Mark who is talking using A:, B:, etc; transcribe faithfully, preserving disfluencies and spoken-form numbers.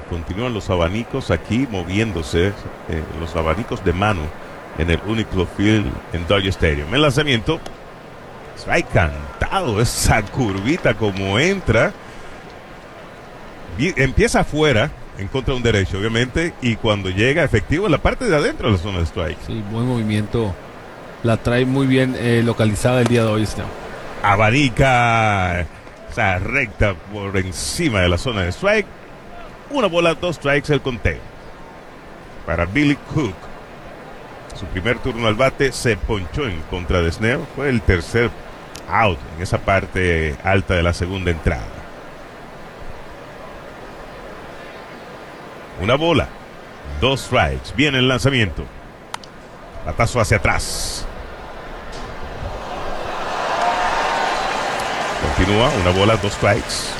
A: continúan los abanicos aquí moviéndose, eh, los abanicos de mano en el Uniclo Field en Dodger Stadium. El lanzamiento, strike cantado, esa curvita como entra, empieza afuera en contra de un derecho, obviamente, y cuando llega efectivo en la parte de adentro de la zona de strike.
B: Sí, buen movimiento, la trae muy bien eh, localizada el día de hoy. Este.
A: Abanica esa recta por encima de la zona de strike. Una bola, dos strikes el conteo para Billy Cook. Su primer turno al bate se ponchó en contra de Snell. Fue el tercer out en esa parte alta de la segunda entrada. Una bola, dos strikes. Viene el lanzamiento. Batazo hacia atrás. Continúa, una bola, dos strikes.